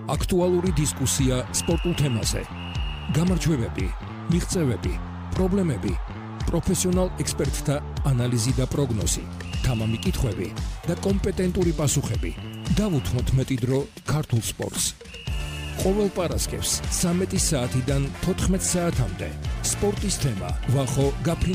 აქტუალური დისკუსია სპორტულ თემაზე. გამარჯვებები, მიღწევები, პრობლემები, პროფესიონალ ექსპერტთა ანალიზი და პროგნოზი, თამამი კითხვები და კომპეტენტური პასუხები. დავუთმოთ მეტი დრო ქართულ სპორტს. ყოველ პარასკევს 13 საათიდან 14 საათამდე სპორტის თემა ვახო გაფრინდა